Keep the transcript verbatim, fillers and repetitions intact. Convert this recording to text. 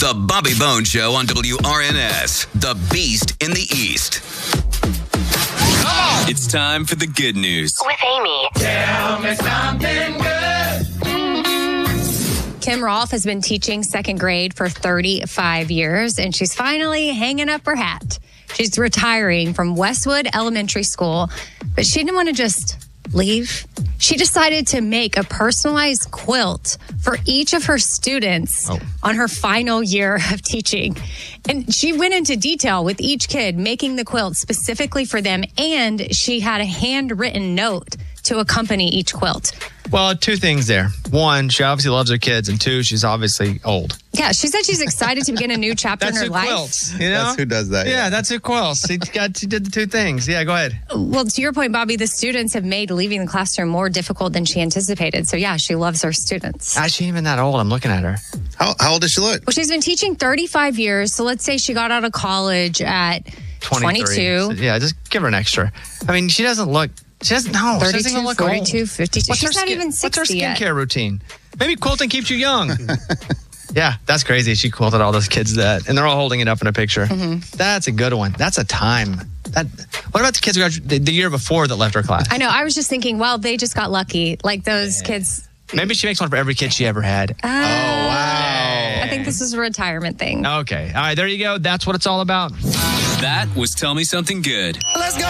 The Bobby Bones Show on W R N S, the Beast in the East. It's time for the good news. With Amy. Tell me something good. Kim Rolfe has been teaching second grade for thirty-five years, and she's finally hanging up her hat. She's retiring from Westwood Elementary School, but she didn't want to just leave. She decided to make a personalized quilt for each of her students oh. on her final year of teaching. And she went into detail with each kid, making the quilt specifically for them, and she had a handwritten note to accompany each quilt. Well, two things there. One, she obviously loves her kids, and two, she's obviously old. Yeah, she said she's excited to begin a new chapter in her who life. Quilts, you know? That's who does that. Yeah, yeah. that's who quilts. She, got, she did the two things. Yeah, go ahead. Well, to your point, Bobby, the students have made leaving the classroom more difficult than she anticipated. So, yeah, she loves her students. Ah, she ain't even that old. I'm looking at her. How, how old does she look? Well, she's been teaching thirty-five years. So let's say she got out of college at twenty-two. So, yeah, just give her an extra. I mean, she doesn't look... She doesn't know. She doesn't even look forty-two, old. fifty-two. What's She's her not skin, even sixty What's her skincare yet. routine? Maybe quilting keeps you young. Yeah, that's crazy. She quilted all those kids that, and they're all holding it up in a picture. Mm-hmm. That's a good one. That's a time. That. What about the kids who got the, the year before that left her class? I know. I was just thinking, well, they just got lucky. Like those yeah. kids. Maybe she makes one for every kid she ever had. Uh, oh, wow. I think this is a retirement thing. Okay. All right, there you go. That's what it's all about. That was Tell Me Something Good. Let's go.